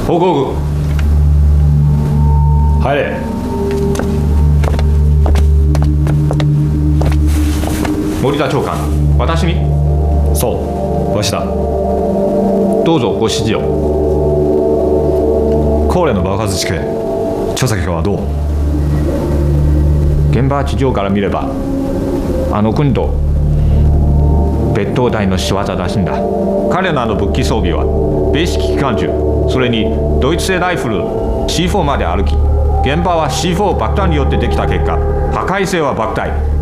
報告。入れ。森田長官、私に？ そう、わしだ。 どうぞご指示を。 高麗の爆発事件、調査結果はどう？ 現場地上から見れば、あの軍と別当隊の仕業らしいんだ。彼らの武器装備は米式機関銃、それにドイツ製ライフル C4 まで歩き、現場は C4 爆弾によってできた結果、破壊性は莫大。